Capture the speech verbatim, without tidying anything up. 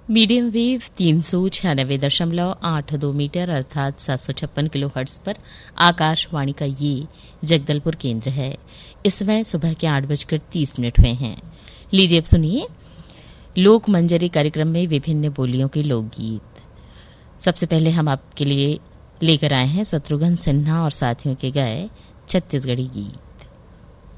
Medium wave तीन सौ छियानवे दशमलव आठ दो मीटर अर्थात सात सौ छप्पन किलो हर्ट्ज पर आकाशवाणी का ये जगदलपुर केंद्र है। इस समय सुबह के आठ बजकर तीस मिनट हुए हैं। लीजिए अब सुनिए लोक मंजरी कार्यक्रम में विभिन्न बोलियों के लोकगीत। सबसे पहले हम आपके लिए लेकर आए हैं शत्रुघ्न सिन्हा और साथियों के गाए छत्तीसगढ़ी गीत।